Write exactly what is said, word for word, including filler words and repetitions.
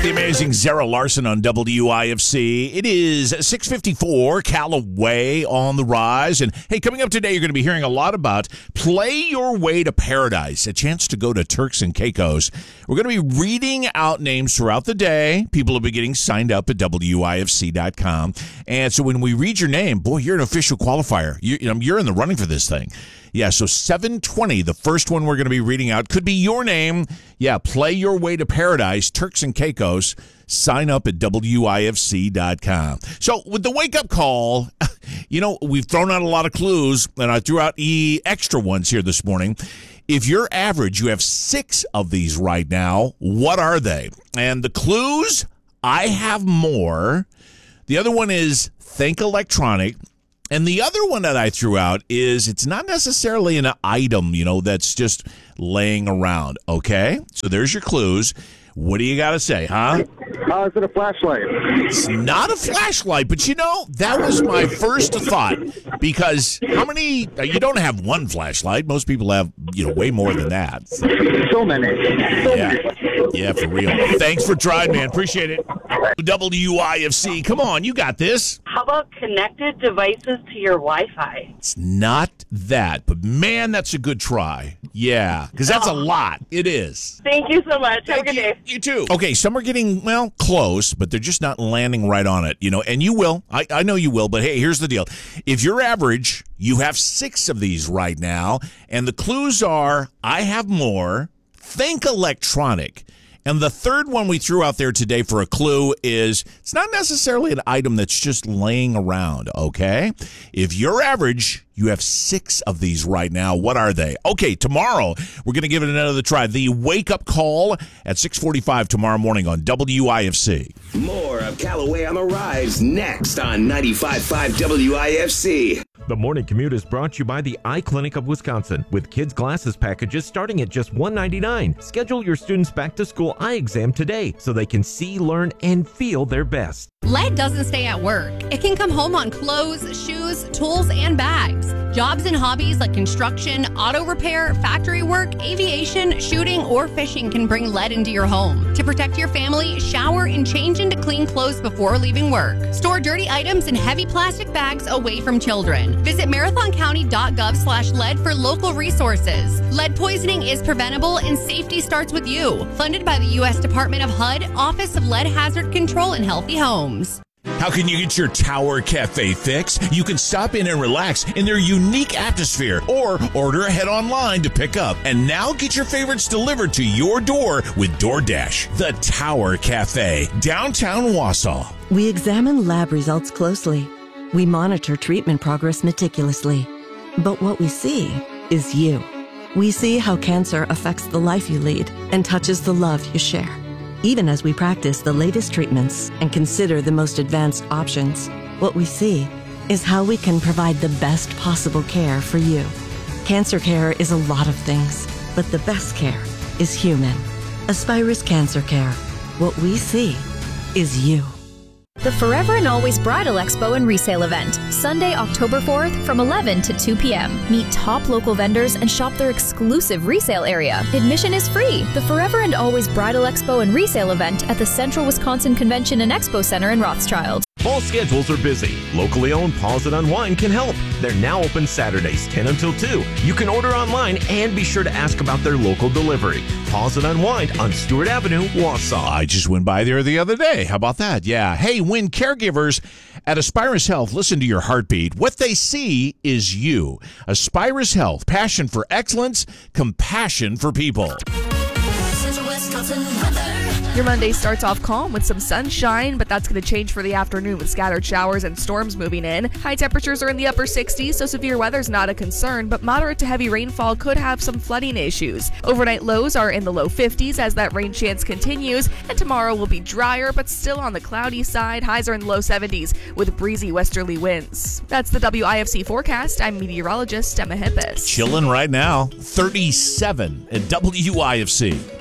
The amazing Zara Larson on W I F C. It is six fifty-four, Callaway on the rise. And hey, coming up today, you're going to be hearing a lot about Play Your Way to Paradise, a chance to go to Turks and Caicos. We're going to be reading out names throughout the day. People will be getting signed up at W I F C dot com. And so when we read your name, boy, you're an official qualifier. You, you know, you're in the running for this thing. Yeah, so seven twenty, the first one we're going to be reading out, could be your name. Yeah, Play Your Way to Paradise, Turks and Caicos. Sign up at W I F C dot com. So with the wake-up call, you know, we've thrown out a lot of clues, and I threw out e extra ones here this morning. If you're average, you have six of these right now. What are they? And the clues, I have more. The other one is think electronic. And the other one that I threw out is it's not necessarily an item, you know, that's just laying around, okay? So there's your clues. What do you got to say, huh? Uh, is it a flashlight? It's not a flashlight, but you know, that was my first thought because how many, you don't have one flashlight. Most people have, you know, way more than that. So, so many. So yeah. many. Yeah, for real. Thanks for trying, man. Appreciate it. W I F C, come on, you got this. How about connected devices to your Wi-Fi? It's not that, but man, that's a good try. Yeah, because that's a lot. It is. Thank you so much. Have Thank a good you. day. You too. Okay, some are getting, well, close, but they're just not landing right on it, you know, and you will. I, I know you will, but hey, here's the deal. If you're average, you have six of these right now, and the clues are, I have more, think electronic. And the third one we threw out there today for a clue is it's not necessarily an item that's just laying around, okay? If you're average, you have six of these right now. What are they? Okay, tomorrow we're going to give it another try. The wake-up call at six forty-five tomorrow morning on W I F C. More of Callaway on the Rise next on ninety-five point five W I F C. The morning commute is brought to you by the Eye Clinic of Wisconsin with kids' glasses packages starting at just one dollar and ninety-nine cents. Schedule your students' back-to-school eye exam today so they can see, learn, and feel their best. Lead doesn't stay at work. It can come home on clothes, shoes, tools, and bags. Jobs and hobbies like construction, auto repair, factory work, aviation, shooting, or fishing can bring lead into your home. To protect your family, shower and change into clean clothes before leaving work. Store dirty items in heavy plastic bags away from children. Visit marathon county dot gov slash lead for local resources. Lead poisoning is preventable and safety starts with you. Funded by the U S Department of H U D, Office of Lead Hazard Control and Healthy Homes. How can you get your Tower Cafe fix? You can stop in and relax in their unique atmosphere or order ahead online to pick up. And now get your favorites delivered to your door with DoorDash. The Tower Cafe, downtown Wausau. We examine lab results closely. We monitor treatment progress meticulously. But what we see is you. We see how cancer affects the life you lead and touches the love you share. Even as we practice the latest treatments and consider the most advanced options, what we see is how we can provide the best possible care for you. Cancer care is a lot of things, but the best care is human. Aspirus Cancer Care. What we see is you. The Forever and Always Bridal Expo and Resale Event, Sunday, October fourth from eleven to two p.m. Meet top local vendors and shop their exclusive resale area. Admission is free. The Forever and Always Bridal Expo and Resale Event at the Central Wisconsin Convention and Expo Center in Rothschild. Fall schedules are busy. Locally owned Pause and Unwind can help. They're now open Saturdays, ten until two. You can order online and be sure to ask about their local delivery. Pause and Unwind on Stewart Avenue, Wausau. I just went by there the other day. How about that? Yeah. Hey, when caregivers at Aspirus Health listen to your heartbeat, what they see is you. Aspirus Health, passion for excellence, compassion for people. Central Wisconsin weather. Your Monday starts off calm with some sunshine, but that's going to change for the afternoon with scattered showers and storms moving in. High temperatures are in the upper sixties, so severe weather's not a concern, but moderate to heavy rainfall could have some flooding issues. Overnight lows are in the low fifties as that rain chance continues, and tomorrow will be drier, but still on the cloudy side. Highs are in the low seventies with breezy westerly winds. That's the W I F C forecast. I'm meteorologist Emma Hippis. Chilling right now, thirty-seven at W I F C.